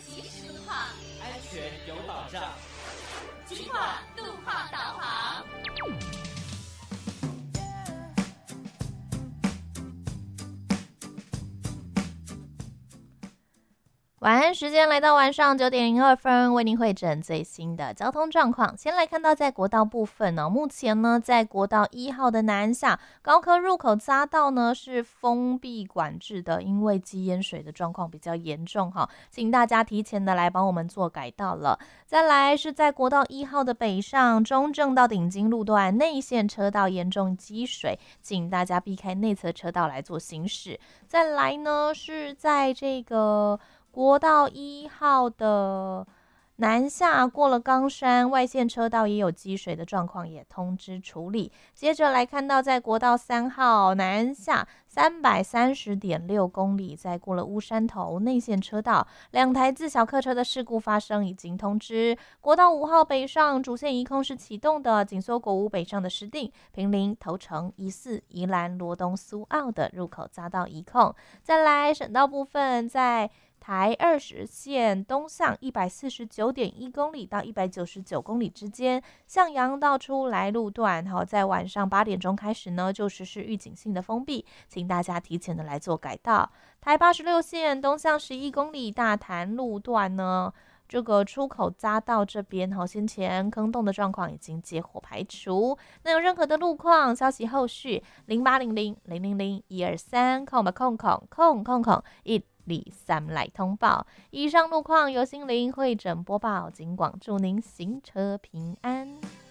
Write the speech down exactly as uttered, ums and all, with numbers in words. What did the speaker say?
及时路况， 安全有保障。 金广路况导航。 晚安时间来到晚上九点零二分，为您汇诊最新的交通状况。先来看到在国道部分哦，目前呢在国道一号的南下高科入口匝道呢是封闭管制的，因为积淹水的状况比较严重哈，请大家提前的来帮我们做改道了。再来是在国道一号的北上中正到顶金路段内线车道严重积水，请大家避开内侧车道来做行驶。再来呢是在这个国道一号的南下过了冈山外线车道也有积水的状况，也通知处理。接着来看到在国道三号南下三百三十点六公里，在过了乌山头内线车道两台自小客车的事故发生，已经通知。国道五号北上主线移控是启动的，紧缩国五北上的石碇、坪林、头城、宜四、宜兰、罗东、苏澳的入口匝道移控。再来省道部分，在台二十线东向一百四十九点一公里到一百九十九公里之间，向阳道出来路段，好，在晚上八点钟开始呢，就实施预警性的封闭，请大家提前的来做改道。台八十六线东向十一公里大潭路段呢，这个出口匝道这边好，先前坑洞的状况已经接火排除。那有任何的路况消息，后续零八零零零零零一二三空吧空空空空空一。李三来通报。以上路况由心灵会诊播报，警广祝您行车平安。